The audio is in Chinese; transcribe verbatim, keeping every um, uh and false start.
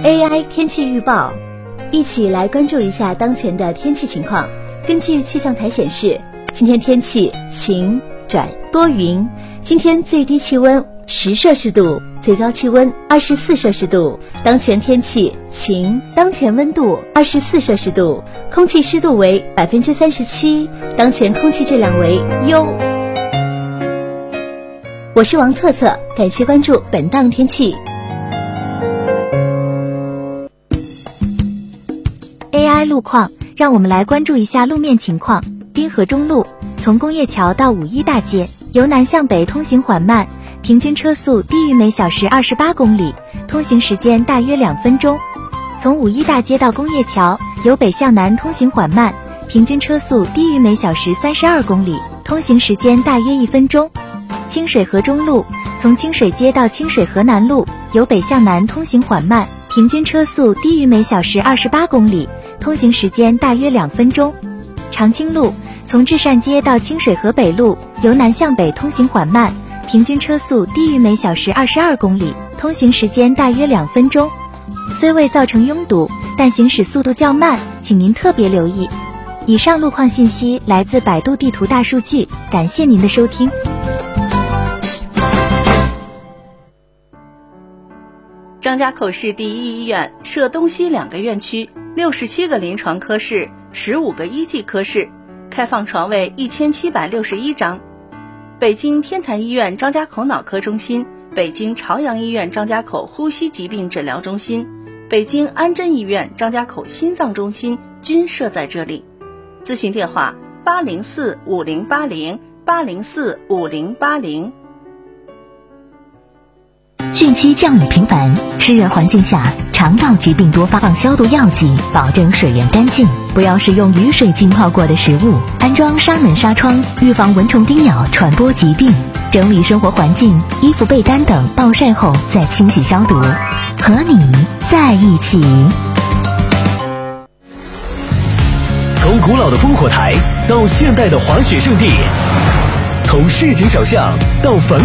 A I 天气预报，一起来关注一下当前的天气情况。根据气象台显示，今天天气晴转多云，今天最低气温十摄氏度，最高气温二十四摄氏度。当前天气晴，当前温度二十四摄氏度，空气湿度为百分之三十七，当前空气质量为优。我是王策策，感谢关注本档天气。 A I 路况，让我们来关注一下路面情况。滨河中路从工业桥到五一大街，由南向北通行缓慢，平均车速低于每小时二十八公里，通行时间大约两分钟。从五一大街到工业桥，由北向南通行缓慢，平均车速低于每小时三十二公里，通行时间大约一分钟。清水河中路从清水街到清水河南路，由北向南通行缓慢，平均车速低于每小时二十八公里，通行时间大约两分钟。长青路从至善街到清水河北路，由南向北通行缓慢，平均车速低于每小时二十二公里，通行时间大约两分钟。虽未造成拥堵，但行驶速度较慢，请您特别留意。以上路况信息来自百度地图大数据，感谢您的收听。 张家口市第一医院设东西两个院区，六十七个临床科室，十五个一级科室，开放床位一千七百六十一张。北京天坛医院张家口脑科中心、北京朝阳医院张家口呼吸疾病诊疗中心、北京安贞医院张家口心脏中心均设在这里。咨询电话八零四五零八零八零四五零八零。 汛期降雨频繁，湿热环境下，肠道疾病多发，放消毒药剂，保证水源干净。不要使用雨水浸泡过的食物，安装纱门纱窗，预防蚊虫叮咬传播疾病。整理生活环境，衣服被单等暴晒后再清洗消毒。和你在一起。 从古老的烽火台到现代的滑雪胜地，从市井小巷到繁